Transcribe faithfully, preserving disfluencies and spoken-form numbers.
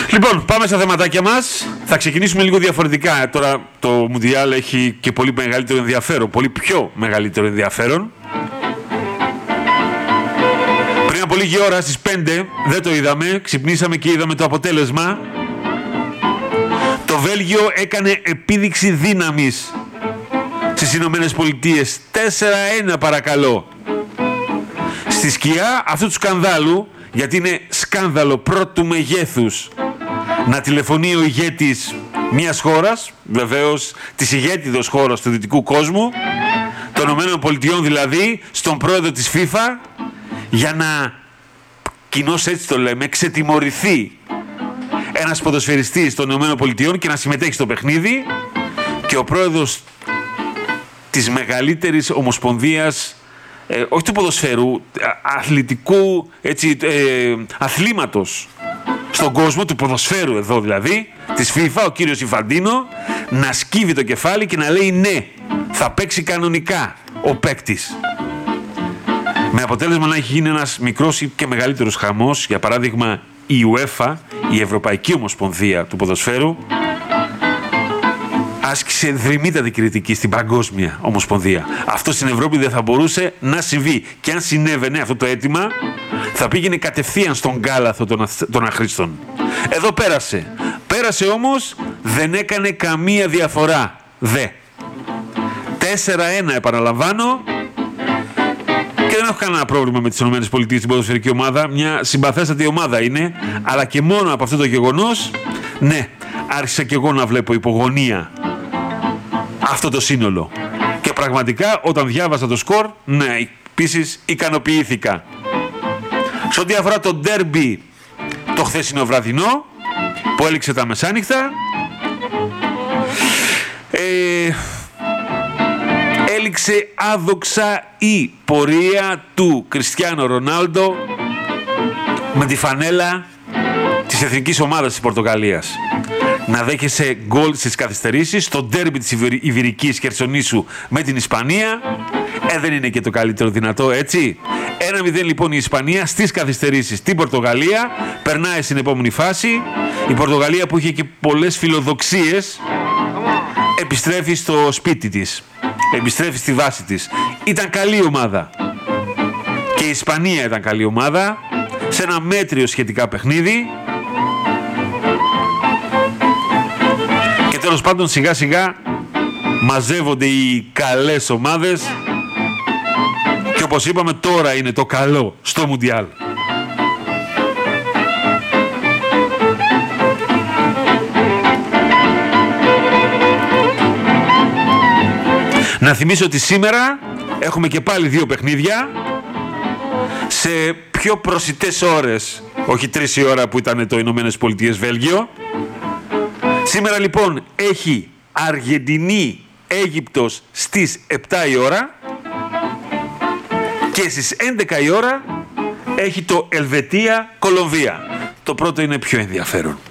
Λοιπόν, πάμε στα θεματάκια μας. Θα ξεκινήσουμε λίγο διαφορετικά. Τώρα το Μουντιάλ έχει και πολύ μεγαλύτερο ενδιαφέρον, πολύ πιο μεγαλύτερο ενδιαφέρον. Πριν από λίγη ώρα στις πέντε δεν το είδαμε, ξυπνήσαμε και είδαμε το αποτέλεσμα. Το Βέλγιο έκανε επίδειξη δύναμης στις Ηνωμένες Πολιτείες. τέσσερα ένα παρακαλώ. Στη σκιά αυτού του σκανδάλου, γιατί είναι σκάνδαλο πρώτου μεγέθους να τηλεφωνεί ο ηγέτης μιας χώρας, βεβαίως της ηγέτιδος χώρας του δυτικού κόσμου, των Ηνωμένων Πολιτειών δηλαδή, στον πρόεδρο της FIFA, για να, κοινώς έτσι το λέμε, ξετιμωρηθεί ένας ποδοσφαιριστής των Ηνωμένων Πολιτειών και να συμμετέχει στο παιχνίδι, και ο πρόεδρος της μεγαλύτερης ομοσπονδίας, ε, όχι του ποδοσφαίρου, αθλητικού, έτσι, ε, αθλήματος στον κόσμο, του ποδοσφαίρου εδώ δηλαδή, της FIFA, ο κύριος Ιφαντίνο, να σκύβει το κεφάλι και να λέει ναι, θα παίξει κανονικά ο παίκτης. Με αποτέλεσμα να έχει γίνει ένας μικρός και μεγαλύτερος χαμός. Για παράδειγμα, η UEFA, η Ευρωπαϊκή Ομοσπονδία του Ποδοσφαίρου, άσκησε δρυμύτατη κριτική στην Παγκόσμια Ομοσπονδία. Αυτό στην Ευρώπη δεν θα μπορούσε να συμβεί. Και αν συνέβαινε αυτό το αίτημα, θα πήγαινε κατευθείαν στον γκάλαθο των, των αχρήστων. Εδώ πέρασε. Πέρασε όμως, δεν έκανε καμία διαφορά. Δε. τέσσερα ένα επαναλαμβάνω. Και δεν έχω κανένα πρόβλημα με τις ΗΠΑ στην ποδοσφαιρική ομάδα. Μια συμπαθέστατη ομάδα είναι. Αλλά και μόνο από αυτό το γεγονός, ναι, άρχισα και εγώ να βλέπω υπογωνία αυτό το σύνολο. Και πραγματικά όταν διάβασα το σκορ, ναι, επίσης ικανοποιήθηκα. Σε ό,τι αφορά το ντέρμπι το χθεσινό βραδινό, που έληξε τα μεσάνυχτα, ε, έληξε άδοξα η πορεία του Κριστιάνο Ρονάλντο με τη φανέλα της εθνικής ομάδας της Πορτογαλίας. Να δέχεσαι γκολ στις καθυστερήσεις στο ντέρμπι της Ιβηρικής Χερσονήσου με την Ισπανία. Ε, δεν είναι και το καλύτερο δυνατό, έτσι. ένα μηδέν λοιπόν η Ισπανία στις καθυστερήσεις την Πορτογαλία. Περνάει στην επόμενη φάση. Η Πορτογαλία, που είχε και πολλές φιλοδοξίες, επιστρέφει στο σπίτι της. Επιστρέφει στη βάση της. Ήταν καλή ομάδα. Και η Ισπανία ήταν καλή ομάδα. Σε ένα μέτριο σχετικά παιχνίδι. Και τέλος πάντων σιγά σιγά μαζεύονται οι καλές ομάδες. Και όπως είπαμε, τώρα είναι το καλό στο Μουντιάλ. Να θυμίσω ότι σήμερα έχουμε και πάλι δύο παιχνίδια σε πιο προσιτές ώρες, όχι τρεις η ώρα που ήταν το Ηνωμένες Πολιτείες Βέλγιο. Σήμερα λοιπόν έχει Αργεντινή Αίγυπτος στις επτά η ώρα και στις έντεκα η ώρα έχει το Ελβετία Κολομβία. Το πρώτο είναι πιο ενδιαφέρον.